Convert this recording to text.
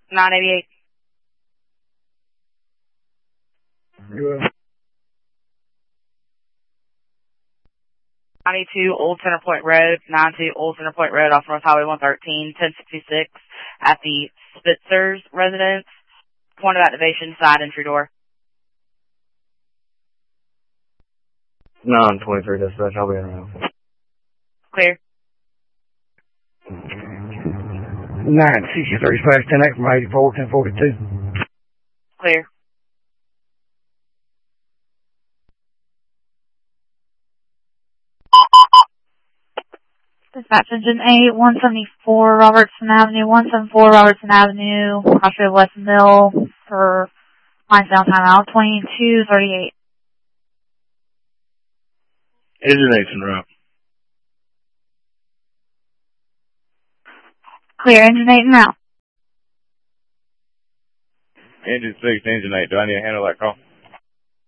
988. You will. 92 Old Center Point Road, 92 Old Center Point Road off North Highway 113, 1066 at the Spitzer's residence. Point of activation, side entry door. 923 dispatch, I'll be around. Clear. 963 dispatch, 10X from 84, 1042. Clear. Dispatch engine 8, 174 Robertson Avenue, 174 Robertson Avenue, Crossroad West Mill for lines down timeout, 2238. Engine 8's en route. Clear, engine 8 now. Engine 6, engine 8, do I need to handle that call?